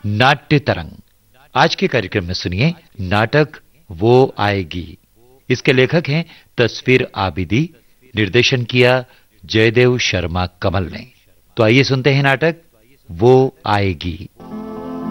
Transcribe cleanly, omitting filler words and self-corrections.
नाट्य तरंग। आज के कार्यक्रम में सुनिए नाटक वो आएगी। इसके लेखक हैं तस्वीर आबिदी। निर्देशन किया जयदेव शर्मा कमल ने। तो आइए सुनते हैं नाटक वो आएगी।